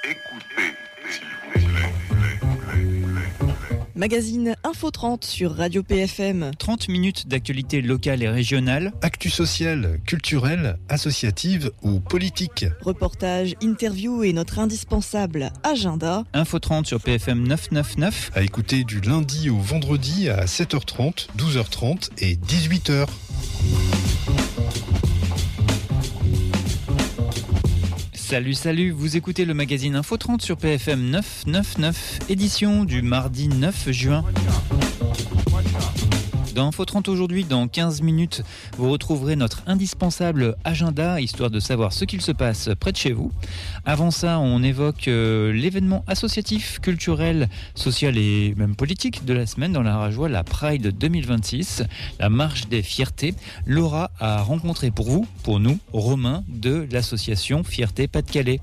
Écoutez, s'il vous plaît. Magazine Info 30 sur Radio PFM. 30 minutes d'actualité locale et régionale. Actu sociale, culturelle, associative ou politique. Reportage, interview et notre indispensable agenda. Info 30 sur PFM 999. À écouter du lundi au vendredi à 7h30, 12h30 et 18h. Salut, vous écoutez le magazine Info 30 sur PFM 999, édition du mardi 9 juin. Dans Info 30 aujourd'hui, dans 15 minutes, vous retrouverez notre indispensable agenda, histoire de savoir ce qu'il se passe près de chez vous. Avant ça, on évoque l'événement associatif, culturel, social et même politique de la semaine dans la Rajoie, la Pride 2026, la marche des fiertés. Laura a rencontré pour vous, pour nous, Romain de l'association Fierté Pas-de-Calais.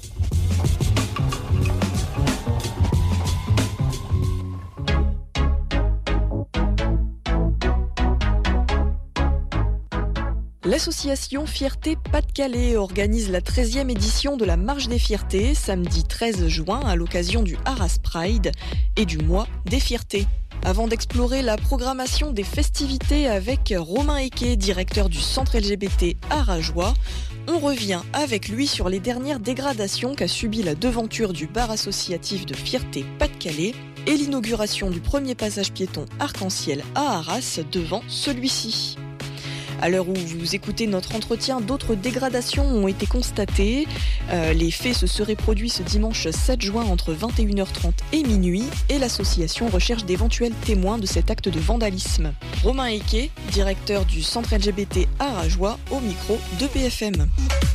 L'association Fierté Pas-de-Calais organise la 13e édition de la Marche des Fiertés, samedi 13 juin, à l'occasion du Arras Pride et du Mois des Fiertés. Avant d'explorer la programmation des festivités avec Romain Equet, directeur du centre LGBT à Rajoie, on revient avec lui sur les dernières dégradations qu'a subi la devanture du bar associatif de Fierté Pas-de-Calais et l'inauguration du premier passage piéton arc-en-ciel à Arras devant celui-ci. À l'heure où vous écoutez notre entretien, d'autres dégradations ont été constatées. Les faits se seraient produits ce dimanche 7 juin entre 21h30 et minuit et l'association recherche d'éventuels témoins de cet acte de vandalisme. Romain Equet, directeur du centre LGBT à Rajoie, au micro de PFM.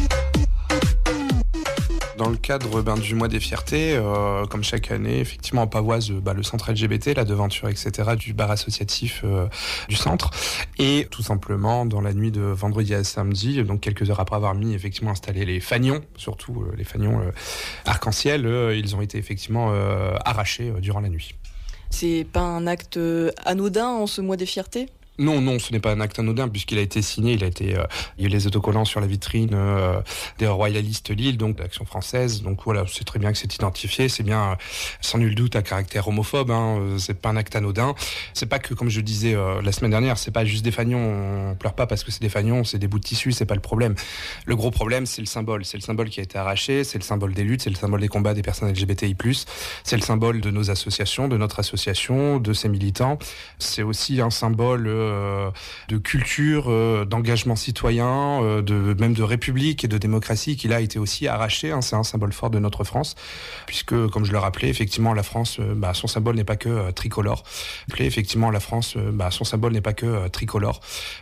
Dans le cadre du mois des fiertés, comme chaque année, effectivement en Pavoise, le centre LGBT, la devanture, etc., du bar associatif du centre. Et tout simplement, dans la nuit de vendredi à samedi, donc quelques heures après avoir effectivement installé les fanions, surtout les fanions arc-en-ciel, ils ont été effectivement arrachés durant la nuit. C'est pas un acte anodin en ce mois des fiertés ? Non, ce n'est pas un acte anodin puisqu'il a été signé, il y a eu les autocollants sur la vitrine des royalistes Lille, donc d'Action française. Donc voilà, c'est très bien que c'est identifié, c'est bien sans nul doute à caractère homophobe. C'est pas un acte anodin. C'est pas que, comme je disais la semaine dernière, c'est pas juste des fanions. On pleure pas parce que c'est des fanions, c'est des bouts de tissu, c'est pas le problème. Le gros problème, c'est le symbole. C'est le symbole qui a été arraché, c'est le symbole des luttes, c'est le symbole des combats des personnes LGBTI+. C'est le symbole de nos associations, de notre association, de ses militants. C'est aussi un symbole de culture, d'engagement citoyen, même de république et de démocratie qui là a été aussi arraché. C'est un symbole fort de notre France, puisque, comme je le rappelais, effectivement, la France, son symbole n'est pas que tricolore. Effectivement, la France, son symbole n'est pas que tricolore.